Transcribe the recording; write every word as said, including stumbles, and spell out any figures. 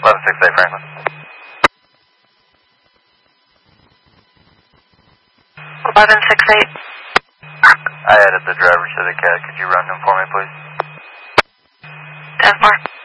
eleven six eight Franklin. eleven six eight. I added the driver to the C A D. Could you run them for me, please? ten four.